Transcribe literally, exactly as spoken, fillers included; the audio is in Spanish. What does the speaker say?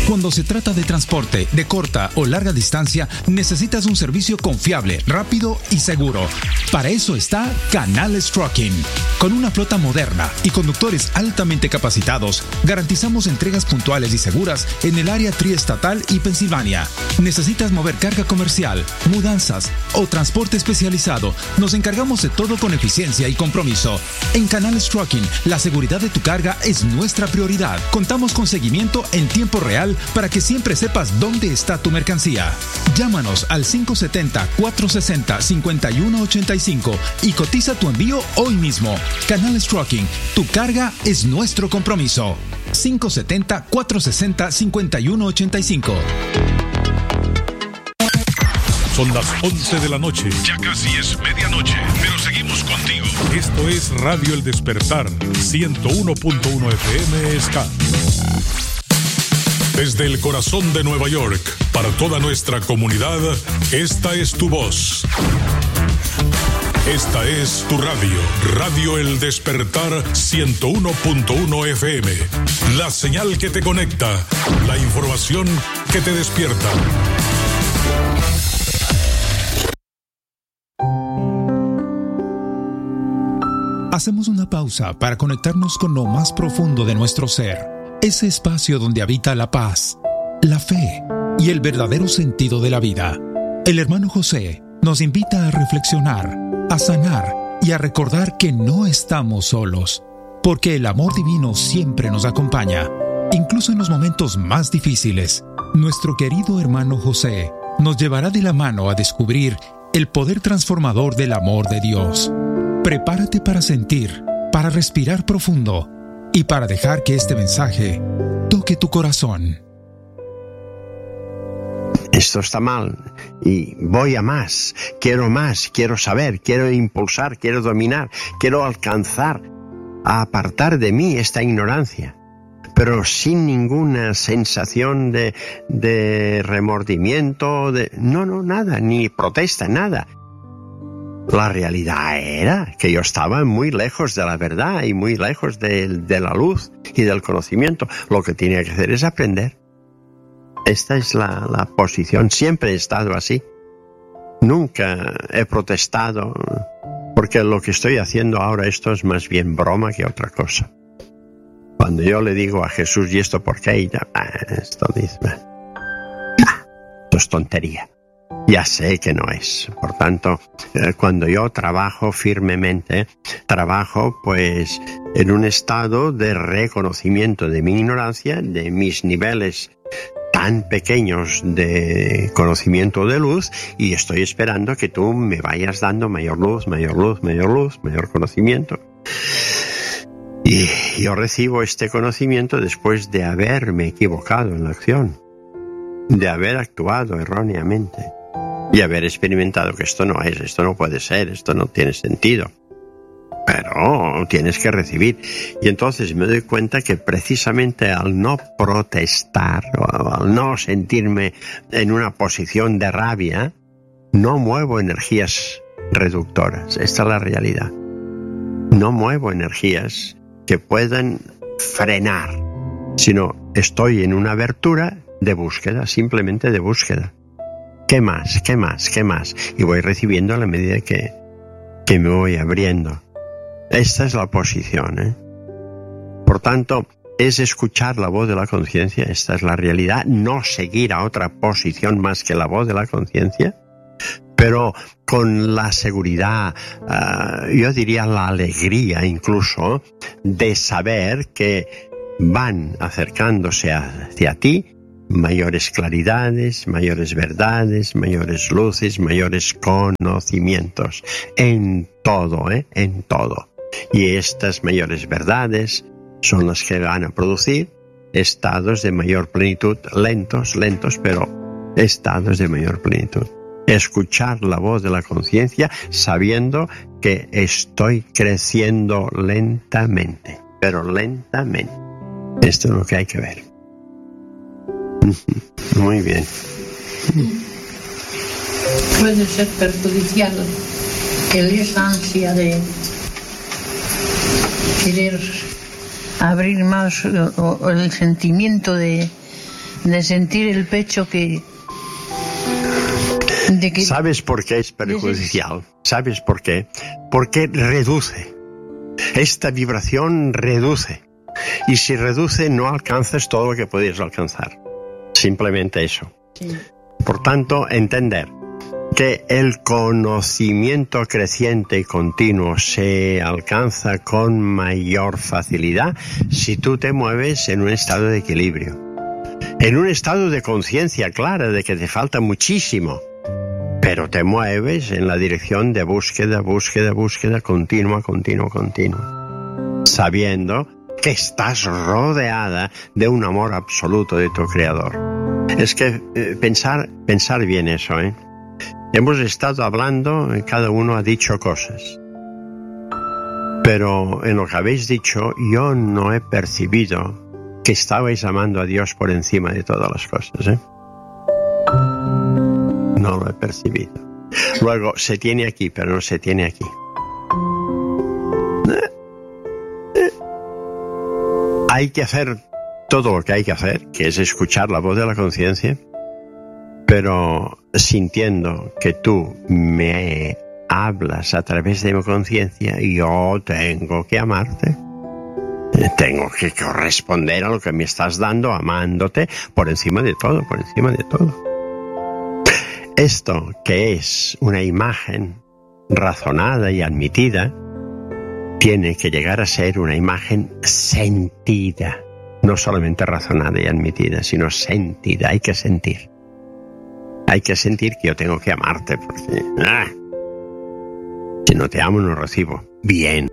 Cuando se trata de transporte de corta o larga distancia, necesitas un servicio confiable, rápido y seguro. Para eso está Canales Trucking. Con una flota moderna y conductores altamente capacitados, garantizamos entregas puntuales y seguras en el área triestatal y Pensilvania. ¿Necesitas mover carga comercial, mudanzas o transporte especializado? Nos encargamos de todo con eficiencia y compromiso. En Canales Trucking, la seguridad de tu carga es nuestra prioridad. Contamos con seguimiento en tiempo real para que siempre sepas dónde está tu mercancía. Llámanos al cinco siete cero, cuatro seis cero, cinco uno ocho cinco y cotiza tu envío hoy mismo. Canales Trucking, tu carga es nuestro compromiso. cinco siete cero, cuatro seis cero, cinco uno ocho cinco. Son las once de la noche. Ya casi es medianoche, pero seguimos contigo. Esto es Radio El Despertar, ciento uno punto uno F M Ska. Desde el corazón de Nueva York, para toda nuestra comunidad, esta es tu voz. Esta es tu radio, Radio El Despertar ciento uno punto uno F M. La señal que te conecta, la información que te despierta. Hacemos una pausa para conectarnos con lo más profundo de nuestro ser. Ese espacio donde habita la paz, la fe y el verdadero sentido de la vida. El hermano José nos invita a reflexionar, a sanar y a recordar que no estamos solos, porque el amor divino siempre nos acompaña, incluso en los momentos más difíciles. Nuestro querido hermano José nos llevará de la mano a descubrir el poder transformador del amor de Dios. Prepárate para sentir, para respirar profundo y para dejar que este mensaje toque tu corazón. Esto está mal y voy a más, quiero más, quiero saber, quiero impulsar, quiero dominar, quiero alcanzar, a apartar de mí esta ignorancia, pero sin ninguna sensación de, de remordimiento, de no, no, nada, ni protesta, nada. La realidad era que yo estaba muy lejos de la verdad y muy lejos de, de la luz y del conocimiento. Lo que tenía que hacer es aprender. Esta es la, la posición. Siempre he estado así. Nunca he protestado, porque lo que estoy haciendo ahora, esto es más bien broma que otra cosa. Cuando yo le digo a Jesús, ¿y esto por qué? Y ya, ah, esto mismo. Ah, esto es tontería. Ya sé que no es. Por tanto, eh, cuando yo trabajo firmemente, trabajo pues en un estado de reconocimiento de mi ignorancia, de mis niveles tan pequeños de conocimiento de luz, y estoy esperando que tú me vayas dando mayor luz, mayor luz, mayor luz, mayor conocimiento. Y yo recibo este conocimiento después de haberme equivocado en la acción, de haber actuado erróneamente. Y haber experimentado que esto no es, esto no puede ser, esto no tiene sentido. Pero tienes que recibir. Y entonces me doy cuenta que precisamente al no protestar, o al no sentirme en una posición de rabia, no muevo energías reductoras. Esta es la realidad. No muevo energías que puedan frenar, sino estoy en una abertura de búsqueda, simplemente de búsqueda. ¿Qué más? ¿Qué más? ¿Qué más? Y voy recibiendo a la medida que, que me voy abriendo. Esta es la posición, ¿eh? Por tanto, es escuchar la voz de la conciencia. Esta es la realidad. No seguir a otra posición más que la voz de la conciencia, pero con la seguridad, uh, yo diría la alegría incluso, de saber que van acercándose hacia ti mayores claridades, mayores verdades, mayores luces, mayores conocimientos, en todo, ¿eh? En todo. Y estas mayores verdades son las que van a producir estados de mayor plenitud, lentos, lentos, pero estados de mayor plenitud. Escuchar la voz de la conciencia sabiendo que estoy creciendo lentamente, pero lentamente. Esto es lo que hay que ver. Muy bien. Puede ser perjudicial el esa ansia de querer abrir más, o, o el sentimiento de, de sentir el pecho que... De que ¿Sabes por qué es perjudicial? ¿Sabes por qué? Porque reduce. Esta vibración reduce. Y si reduce, no alcanzas todo lo que podías alcanzar. Simplemente eso. Sí. Por tanto, entender que el conocimiento creciente y continuo se alcanza con mayor facilidad si tú te mueves en un estado de equilibrio. En un estado de conciencia clara de que te falta muchísimo. Pero te mueves en la dirección de búsqueda, búsqueda, búsqueda continua, continua, continua. Sabiendo que estás rodeada de un amor absoluto de tu Creador. Es que eh, pensar, pensar bien eso, ¿eh? Hemos estado hablando, cada uno ha dicho cosas. Pero en lo que habéis dicho, yo no he percibido que estabais amando a Dios por encima de todas las cosas, ¿eh? No lo he percibido. Luego, se tiene aquí, pero no se tiene aquí. Hay que hacer todo lo que hay que hacer, que es escuchar la voz de la conciencia, pero sintiendo que tú me hablas a través de mi conciencia, yo tengo que amarte. Tengo que corresponder a lo que me estás dando, amándote por encima de todo, por encima de todo. Esto, que es una imagen razonada y admitida, tiene que llegar a ser una imagen sentida. No solamente razonada y admitida, sino sentida. Hay que sentir. Hay que sentir que yo tengo que amarte, porque ah, si no te amo no recibo. Bien.